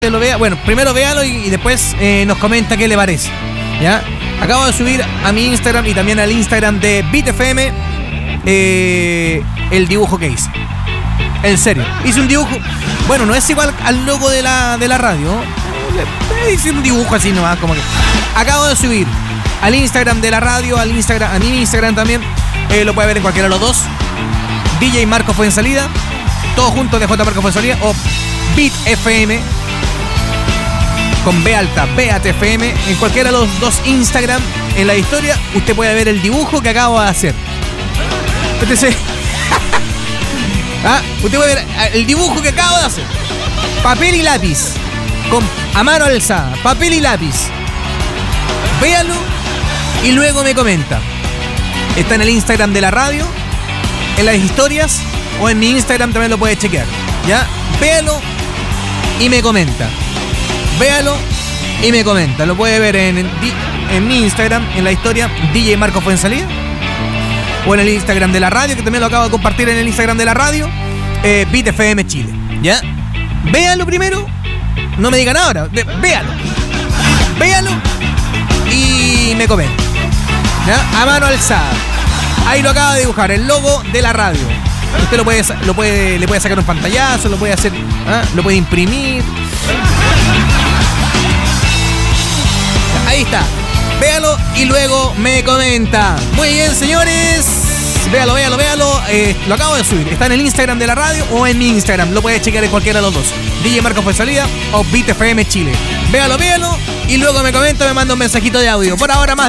lo vea, bueno, primero véalo y después nos comenta qué le parece. ¿Ya? Acabo de subir a mi Instagram y también al Instagram de Beat FM el dibujo que hice. En serio, hice un dibujo. Bueno, no es igual al logo de la radio. Hice un dibujo así nomás, como que. Acabo de subir al Instagram de la radio, a mi Instagram también. Lo puede ver en cualquiera de los dos. DJ Marco Fuensalida, todos juntos de J Marco Fuensalida, o Beat FM con B alta, Beat FM, en cualquiera de los dos Instagram. En la historia usted puede ver el dibujo que acabo de hacer. Entonces, usted puede ver el dibujo que acabo de hacer. Papel y lápiz, a mano alzada, papel y lápiz. Véalo y luego me comenta. Está en el Instagram de la radio, en las historias, o en mi Instagram también lo puede chequear. ¿Ya? Véalo y me comenta. Véalo y me comenta. Lo puede ver en mi Instagram, en la historia, DJ Marco Fuensalida, o en el Instagram de la radio, que también lo acabo de compartir en el Instagram de la radio, Beat FM Chile. ¿Ya? Véalo primero, no me digan ahora, véalo y me comenta. ¿Ya? A mano alzada. Ahí lo acaba de dibujar, el logo de la radio. Usted le puede sacar un pantallazo, lo puede hacer, lo puede imprimir. Ahí está. Véalo y luego me comenta. Muy bien, señores. Véalo. Lo acabo de subir. Está en el Instagram de la radio o en mi Instagram. Lo puedes chequear en cualquiera de los dos. DJ Marco Fuensalida o Beat FM Chile. Véalo. Y luego me comenta, me manda un mensajito de audio. Por ahora más